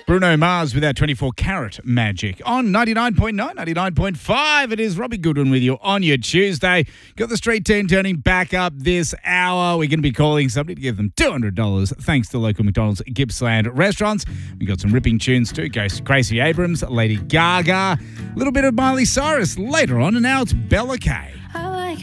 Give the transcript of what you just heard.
Bruno Mars with our 24 Karat Magic on 99.9, 99.5. It is Robbie Goodwin with you on your Tuesday. Got the street team turning back up this hour. We're going to be calling somebody to give them $200 thanks to local McDonald's Gippsland restaurants. We got some ripping tunes too. Gracie Abrams, Lady Gaga, a little bit of Miley Cyrus later on, and now it's Bella Kay.